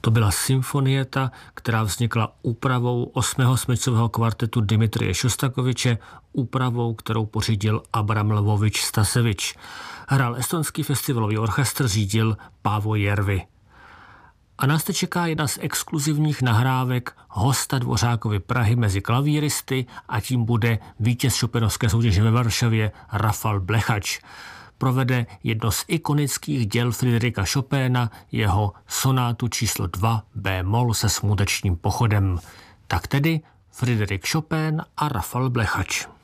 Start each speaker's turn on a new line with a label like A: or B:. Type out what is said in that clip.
A: To byla symfonieta, která vznikla úpravou 8. smyčcového kvartetu Dimitrije Šostakoviče, úpravou, kterou pořídil Abram Lvovič Stasevič. Hrál estonský festivalový orchestr, řídil Paavo Järvi. A nás teď čeká jedna z exkluzivních nahrávek hosta Dvořákovy Prahy mezi klavíristy a tím bude vítěz Chopinovské soutěže ve Varšavě Rafal Blechač. Provede jedno z ikonických děl Fryderyka Chopina, jeho sonátu číslo 2 B-moll se smutečním pochodem. Tak tedy Fryderyk Chopin a Rafal Blechač.